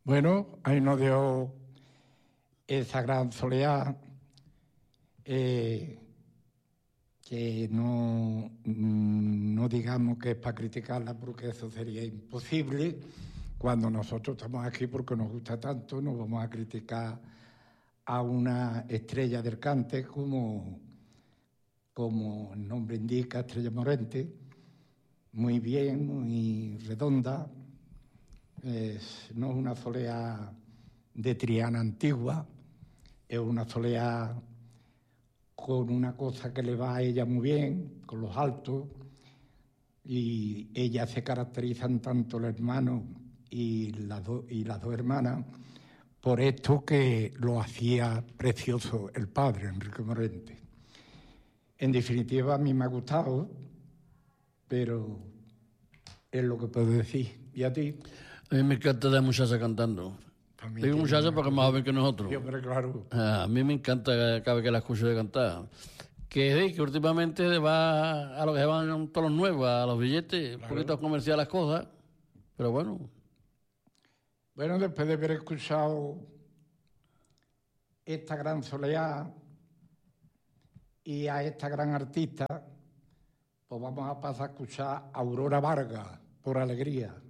Bueno, ahí nos dio esa gran soleá que no digamos que es para criticarla, porque eso sería imposible. Cuando nosotros estamos aquí porque nos gusta tanto, no vamos a criticar a una estrella del cante como el nombre indica, Estrella Morente, muy bien, muy redonda. No es una soleá de Triana antigua, es una soleá con una cosa que le va a ella muy bien, con los altos, y ella se caracterizan tanto el hermano y las dos hermanas por esto que lo hacía precioso el padre, Enrique Morente. En definitiva, a mí me ha gustado, pero es lo que puedo decir. ¿Y a ti? A mí me encanta la muchacha cantando. Digo muchacha porque es más joven que nosotros. Sí, hombre, claro. A mí me encanta cada vez que la escucho de cantar. Que últimamente va a lo que se van todos los nuevos, a los billetes, claro. Un poquito comercial las cosas, pero bueno. Bueno, después de haber escuchado esta gran soleá y a esta gran artista, pues vamos a pasar a escuchar a Aurora Vargas, por alegría.